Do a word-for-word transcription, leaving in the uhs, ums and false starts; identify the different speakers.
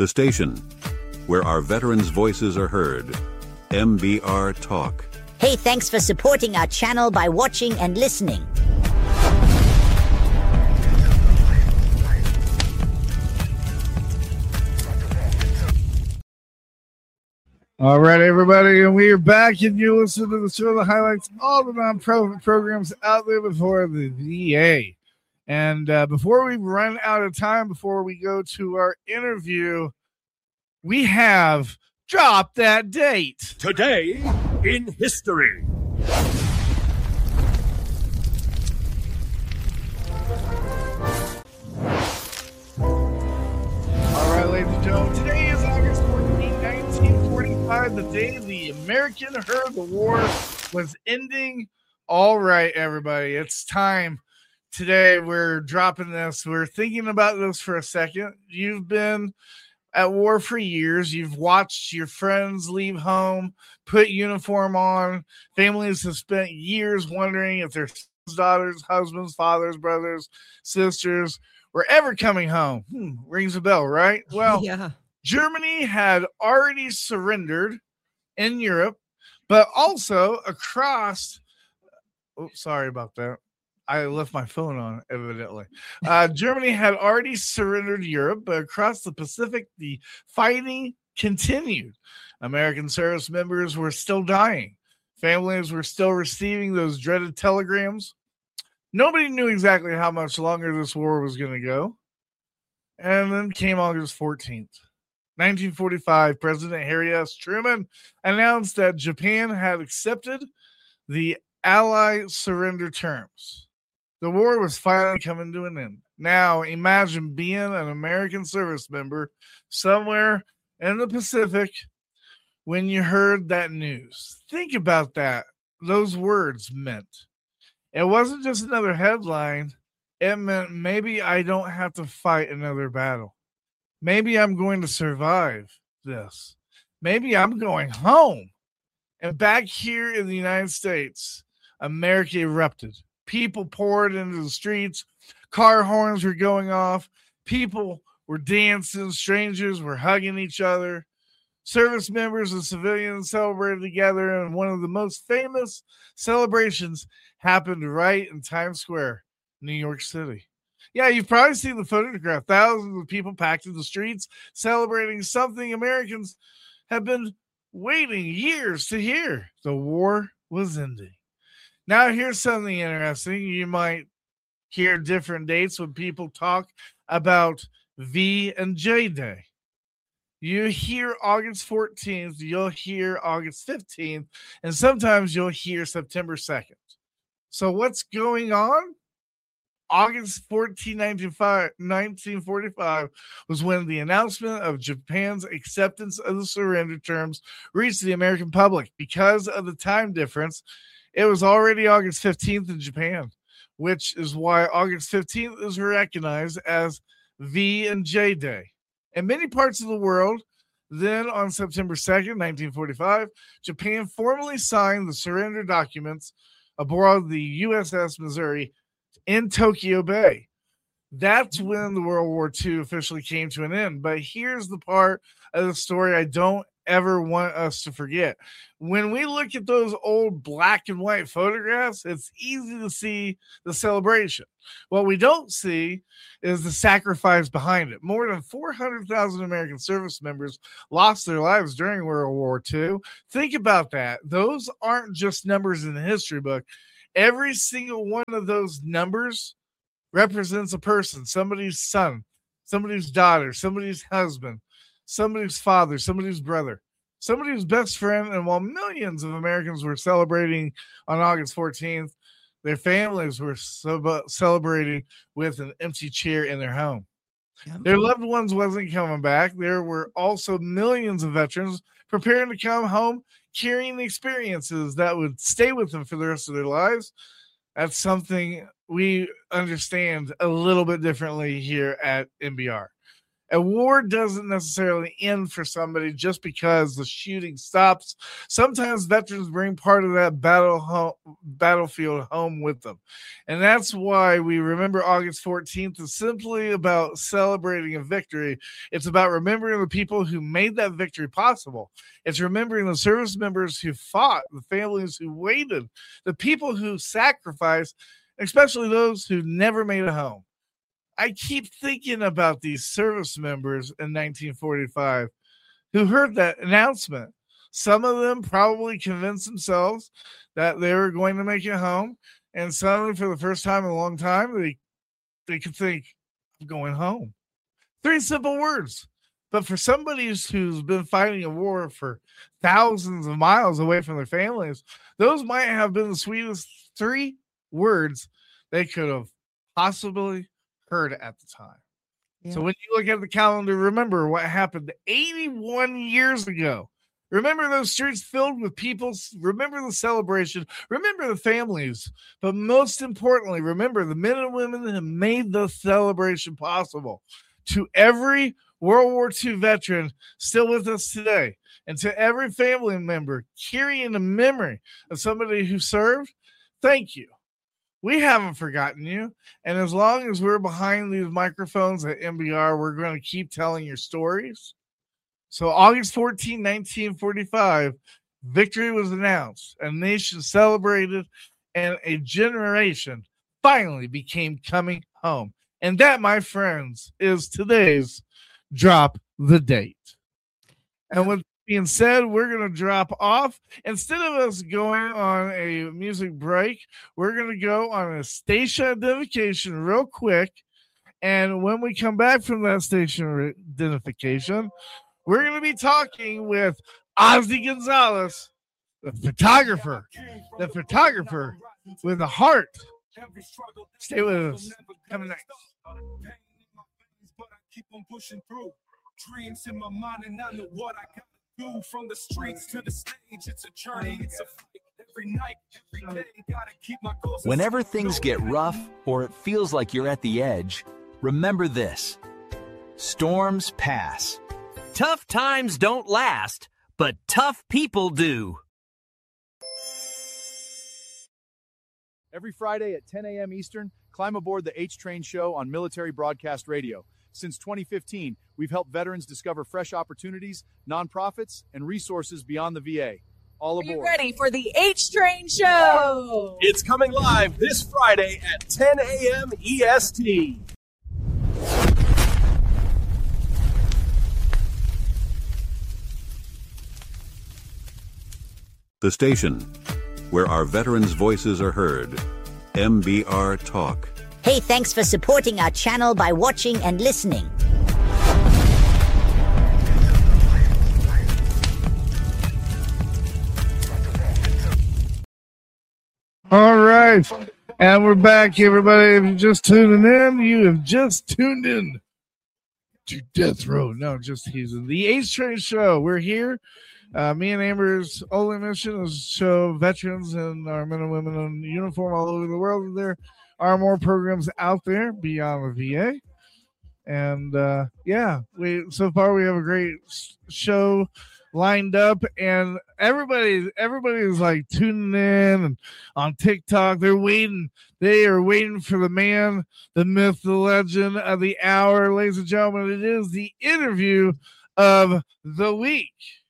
Speaker 1: The station where our veterans' voices are heard. M B R Talk.
Speaker 2: Hey, thanks for supporting our channel by watching and listening.
Speaker 3: All right, everybody, and we are back, and you listen to the show that highlights all the nonprofit programs out there before the V A. And uh, before we run out of time, before we go to our interview, we have Drop That Date.
Speaker 4: Today in history.
Speaker 3: All right, ladies and gentlemen, today is August fourteenth, nineteen forty-five, the day the American heard the war was ending. All right, everybody, it's time. Today we're dropping this. We're thinking about this for a second. You've been at war for years. You've watched your friends leave home, put uniform on. Families have spent years wondering if their daughters, husbands, fathers, brothers, sisters were ever coming home. Hmm, rings a bell, right? Well,
Speaker 5: yeah.
Speaker 3: Germany had already surrendered in Europe, but also across. Oh, sorry about that. I left my phone on, evidently. Uh, Germany had already surrendered Europe, but across the Pacific, the fighting continued. American service members were still dying. Families were still receiving those dreaded telegrams. Nobody knew exactly how much longer this war was going to go. And then came August fourteenth. nineteen forty-five, President Harry S. Truman announced that Japan had accepted the Allied surrender terms. The war was finally coming to an end. Now, imagine being an American service member somewhere in the Pacific when you heard that news. Think about that. Those words meant. It wasn't just another headline. It meant maybe I don't have to fight another battle. Maybe I'm going to survive this. Maybe I'm going home. And back here in the United States, America erupted. People poured into the streets. Car horns were going off. People were dancing. Strangers were hugging each other. Service members and civilians celebrated together, and one of the most famous celebrations happened right in Times Square, New York City. Yeah, you've probably seen the photograph. Thousands of people packed in the streets celebrating something Americans have been waiting years to hear. The war was ending. Now, here's something interesting. You might hear different dates when people talk about V and J Day. You hear August fourteenth, you'll hear August fifteenth, and sometimes you'll hear September second. So what's going on? August fourteenth, nineteen forty-five was when the announcement of Japan's acceptance of the surrender terms reached the American public. Because of the time difference, it was already August fifteenth in Japan, which is why August fifteenth is recognized as V and J Day. In many parts of the world, then on September second, nineteen forty-five, Japan formally signed the surrender documents aboard the U S S Missouri in Tokyo Bay. That's when the World War Two officially came to an end. But here's the part of the story I don't ever want us to forget. When we look at those old black and white photographs, it's easy to see the celebration. What we don't see is the sacrifice behind it. More than four hundred thousand American service members lost their lives during World War Two. Think about that. Those aren't just numbers in the history book. Every single one of those numbers represents a person, somebody's son, somebody's daughter, somebody's husband, somebody's father, somebody's brother, somebody's best friend. And while millions of Americans were celebrating on August fourteenth, their families were so celebrating with an empty chair in their home. Yeah. Their loved ones wasn't coming back. There were also millions of veterans preparing to come home, carrying the experiences that would stay with them for the rest of their lives. That's something we understand a little bit differently here at M B R. A war doesn't necessarily end for somebody just because the shooting stops. Sometimes veterans bring part of that battle home, battlefield home with them. And that's why we remember August fourteenth is simply about celebrating a victory. It's about remembering the people who made that victory possible. It's remembering the service members who fought, the families who waited, the people who sacrificed, especially those who never made it home. I keep thinking about these service members in nineteen forty-five who heard that announcement. Some of them probably convinced themselves that they were going to make it home. And suddenly, for the first time in a long time, they, they could think, I'm going home. Three simple words. But for somebody who's been fighting a war for thousands of miles away from their families, those might have been the sweetest three words they could have possibly heard at the time. Yeah. So when you look at the calendar, remember what happened eighty-one years ago. Remember those streets filled with people. Remember the celebration. Remember the families. But most importantly, remember the men and women that made the celebration possible. To every World War Two veteran still with us today, and to every family member carrying a memory of somebody who served, thank you. We haven't forgotten you. And as long as we're behind these microphones at M B R, we're going to keep telling your stories. So August fourteenth, nineteen forty-five, victory was announced. A nation celebrated, and a generation finally became coming home. And that, my friends, is today's Drop the Date. And with being said, we're going to drop off. Instead of us going on a music break, we're going to go on a station identification real quick. And when we come back from that station identification, we're going to be talking with Ozzy Gonzalez, the photographer, the photographer with a heart. Stay with us. Coming next.
Speaker 5: Keep on pushing through. Dreams in my mind, and I know what I got. From the streets to the stage, it's a journey, it's a fight every night, every day, gotta keep my goals.
Speaker 6: Whenever things get rough or it feels like you're at the edge, remember this: storms pass.
Speaker 7: Tough times don't last, but tough people do.
Speaker 8: Every Friday at ten a.m. Eastern, climb aboard the H-Train Show on Military Broadcast Radio. Since twenty fifteen, we've helped veterans discover fresh opportunities, nonprofits, and resources beyond the V A. All aboard.
Speaker 9: Are you ready for the H-Train Show?
Speaker 4: It's coming live this Friday at ten a.m. E S T.
Speaker 1: The station where our veterans' voices are heard. M B R Talk.
Speaker 2: Hey, thanks for supporting our channel by watching and listening.
Speaker 3: All right. And we're back, everybody. If you're just tuning in, you have just tuned in to Death Row. No, just teasing. The H-Train Show. We're here. Uh, me and Amber's only mission is to show veterans and our men and women in uniform all over the world. There are more programs out there beyond the V A. And uh, yeah, we so far we have a great show lined up, and everybody everybody is like tuning in and on TikTok. They're waiting. They are waiting for the man, the myth, the legend of the hour, ladies and gentlemen. It is the interview of the week.